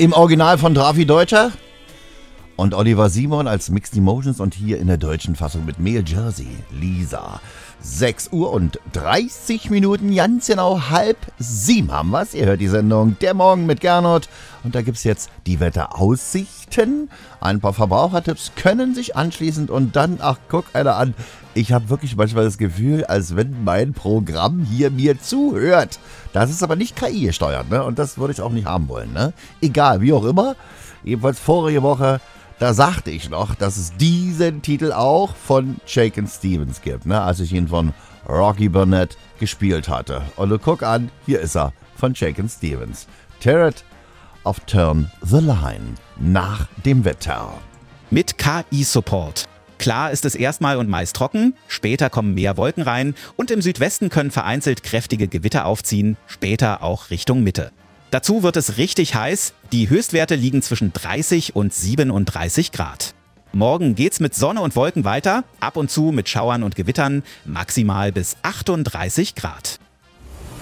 Im Original von Drafi Deutscher und Oliver Simon als Mixed Emotions und hier in der deutschen Fassung mit Mel Jersey, Lisa. 6:30 Minuten, ganz genau 6:30 haben wir's. Ihr hört die Sendung Der Morgen mit Gernot. Und da gibt's jetzt die Wetteraussichten. Ein paar Verbrauchertipps können sich anschließend und dann, ach, guck einer an. Ich habe wirklich manchmal das Gefühl, als wenn mein Programm hier mir zuhört. Das ist aber nicht KI gesteuert, ne? Und das würde ich auch nicht haben wollen, ne? Egal, wie auch immer. Jedenfalls vorige Woche, da sagte ich noch, dass es diesen Titel auch von Shakin' Stevens gibt, ne? Als ich ihn von Rocky Burnett gespielt hatte. Und du guck an, hier ist er von Shakin' Stevens. Turret of Turn the Line nach dem Wetter. Mit KI-Support. Klar ist es erstmal und meist trocken, später kommen mehr Wolken rein und im Südwesten können vereinzelt kräftige Gewitter aufziehen, später auch Richtung Mitte. Dazu wird es richtig heiß, die Höchstwerte liegen zwischen 30 und 37 Grad. Morgen geht's mit Sonne und Wolken weiter, ab und zu mit Schauern und Gewittern, maximal bis 38 Grad.